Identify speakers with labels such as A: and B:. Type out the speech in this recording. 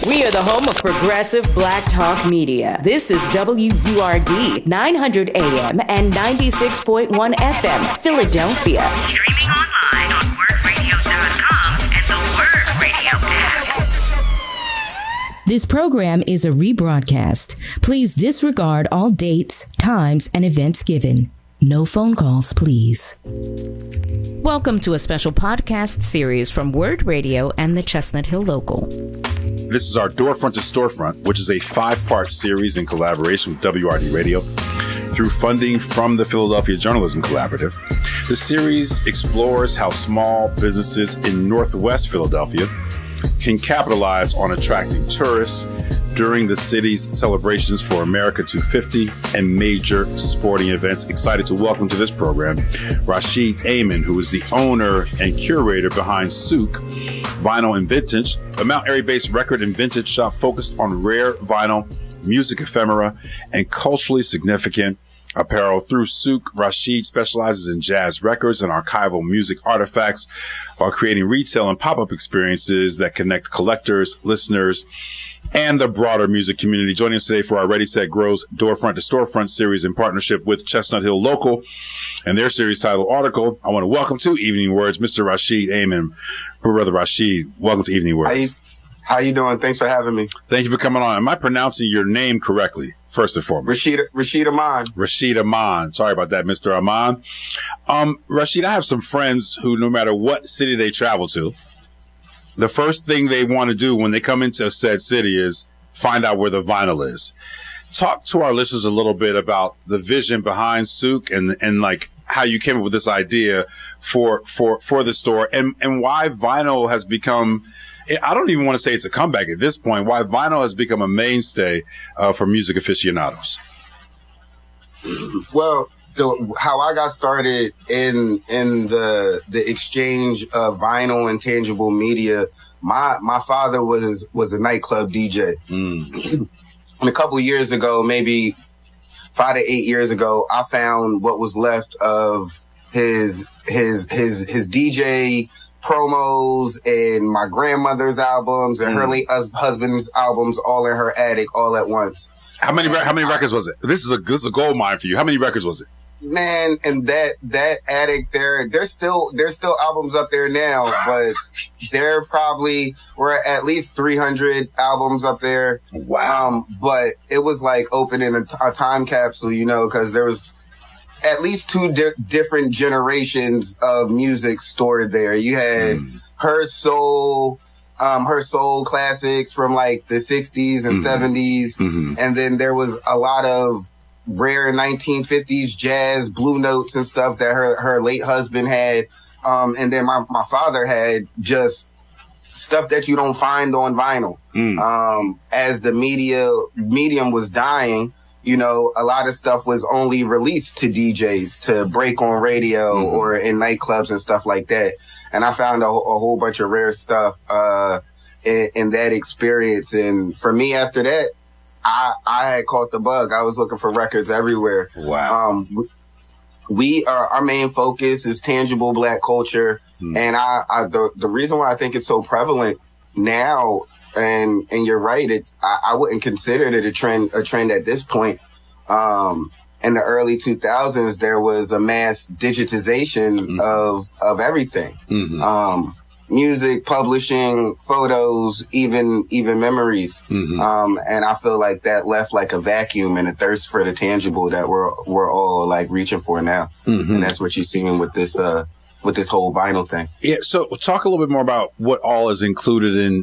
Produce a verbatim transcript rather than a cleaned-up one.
A: We are the home of progressive black talk media. This is W U R D nine hundred A M and ninety-six point one F M, Philadelphia.
B: Streaming online on word radio dot com and the Word Radio app.
C: This program is a rebroadcast. Please disregard all dates, times, and events given. No phone calls, please. Welcome to a special podcast series from Word Radio and the Chestnut Hill Local.
D: This is our Doorfront to Storefront, which is a five-part series in collaboration with W R D Radio through funding from the Philadelphia Journalism Collaborative. The series explores how small businesses in Northwest Philadelphia can capitalize on attracting tourists during the city's celebrations for America two fifty and major sporting events. Excited to welcome to this program Rashid Aman, who is the owner and curator behind Souk Vinyl and Vintage, a Mount Airy-based record and vintage shop focused on rare vinyl, music ephemera, and culturally significant apparel. Through Souk, Rashid specializes in jazz records and archival music artifacts while creating retail and pop-up experiences that connect collectors, listeners, and the broader music community. Joining us today for our Ready, Set, Grow's Doorfront to Storefront series in partnership with Chestnut Hill Local and their series titled Article, I want to welcome to Evening Words, Mister Rashid Aman. Brother Rashid, welcome to Evening Words.
E: How you, how you doing? Thanks for having me.
D: Thank you for coming on. Am I pronouncing your name correctly, first and foremost?
E: Rashid, Rashid Aman.
D: Rashid Aman. Sorry about that, Mister Aman. Um, Rashid, I have some friends who, no matter what city they travel to, the first thing they want to do when they come into said city is find out where the vinyl is. Talk to our listeners a little bit about the vision behind Souk and, and like how you came up with this idea for, for, for the store and, and why vinyl has become, I don't even want to say it's a comeback at this point, why vinyl has become a mainstay uh, for music aficionados.
E: Well, the, how I got started in in the the exchange of vinyl and tangible media, my my father was was a nightclub D J. Mm. And a couple years ago, maybe five to eight years ago, I found what was left of his his his his D J promos and my grandmother's albums and mm. her late husband's albums all in her attic all at once.
D: How many how many records was it? This is a this is a gold mine for you. How many records was it?
E: Man, and that that attic there, there's still there's still albums up there now, but there probably were at least three hundred albums up there.
D: Wow! Um,
E: but it was like opening a, a time capsule, you know, because there was at least two di- different generations of music stored there. You had mm. her soul. Um, her soul classics from like the sixties and mm-hmm. seventies. Mm-hmm. And then there was a lot of rare nineteen fifties jazz, blue notes and stuff that her, her late husband had. Um, and then my, my father had just stuff that you don't find on vinyl. Mm. Um, as the media medium was dying, you know, a lot of stuff was only released to D Js to break on radio mm-hmm. or in nightclubs and stuff like that. And I found a, a whole bunch of rare stuff, uh, in, in that experience. And for me, after that, I, I had caught the bug. I was looking for records everywhere.
D: Wow.
E: Um, we are, our main focus is tangible black culture. Hmm. And I, I, the, the reason why I think it's so prevalent now, and, and you're right, it, I, I wouldn't consider it a trend, a trend at this point. Um, in the early two thousands, there was a mass digitization mm-hmm. of, of everything. Mm-hmm. Um, music, publishing, photos, even, even memories. Mm-hmm. Um, and I feel like that left like a vacuum and a thirst for the tangible that we're, we're all like reaching for now. Mm-hmm. And that's what you're seeing with this, uh, with this whole vinyl thing.
D: Yeah. So talk a little bit more about what all is included in,